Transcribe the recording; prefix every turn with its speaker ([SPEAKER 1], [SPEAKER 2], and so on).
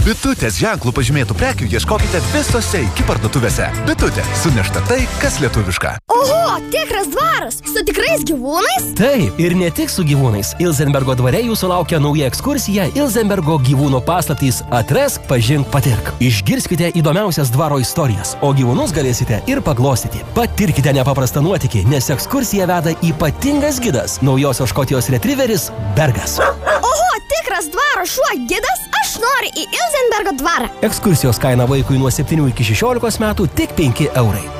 [SPEAKER 1] Bitutės ženklų pažymėtų prekių ieškokite visose iki parduotuvėse. Bitutė, sunešta tai, kas lietuviška.
[SPEAKER 2] Oho, tikras dvaras, su tikrais gyvūnais?
[SPEAKER 3] Taip, ir ne tik su gyvūnais. Ilzenbergo dvare jūsų laukia nauja ekskursija Ilzenbergo gyvūnų paslaptys Atrask, pažink, patirk. Išgirskite įdomiausias dvaro istorijas, o gyvūnus galėsite ir paglostyti. Patirkite nepaprastą nuotykį, nes ekskursiją veda ypatingas gidas, naujosios Škotijos retrieveris Bergas.
[SPEAKER 2] Oho, tikras dvaro šuo gidas, aš noriu į Ilzenbergo dvarą.
[SPEAKER 3] Ekskursijos kaina vaikui nuo 7 iki 16 metų tik 5 eurai.